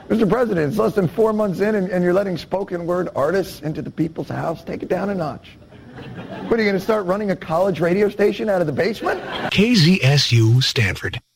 Mr. President, it's less than 4 months in and you're letting spoken word artists into the people's house. Take it down a notch. What, are you going to start running a college radio station out of the basement? KZSU Stanford.